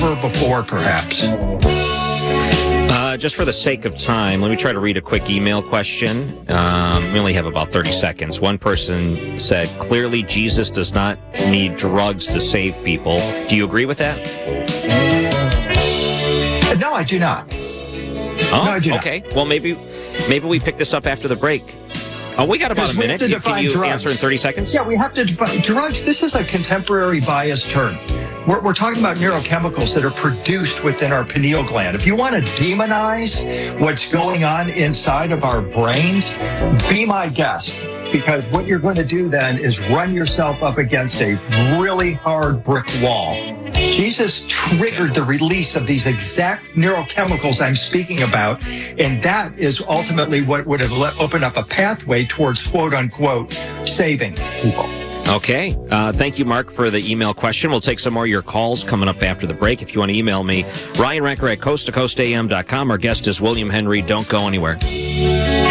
never before, perhaps. Just for the sake of time, let me try to read a quick email question. We only have about 30 seconds. One person said, clearly Jesus does not need drugs to save people. Do you agree with that? No, I do not. Oh, no, I do not. Okay. Well, maybe we pick this up after the break. Oh, we got about a minute. Can you answer in 30 seconds? Yeah, we have to define drugs. This is a contemporary bias term. We're talking about neurochemicals that are produced within our pineal gland. If you want to demonize what's going on inside of our brains, be my guest. Because what you're going to do then is run yourself up against a really hard brick wall. Jesus triggered the release of these exact neurochemicals I'm speaking about, and that is ultimately what would have opened up a pathway towards quote-unquote saving people. Okay. Thank you, Mark, for the email question. We'll take some more of your calls coming up after the break. If you want to email me, Ryan Ranker at coasttocoastam.com. Our guest is William Henry. Don't go anywhere.